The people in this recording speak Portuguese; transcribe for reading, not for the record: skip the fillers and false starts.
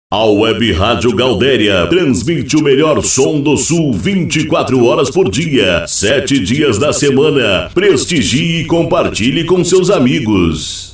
A Web Rádio Galdéria transmite o melhor som do Sul 24 horas por dia, 7 dias da semana. Prestigie e compartilhe com seus amigos.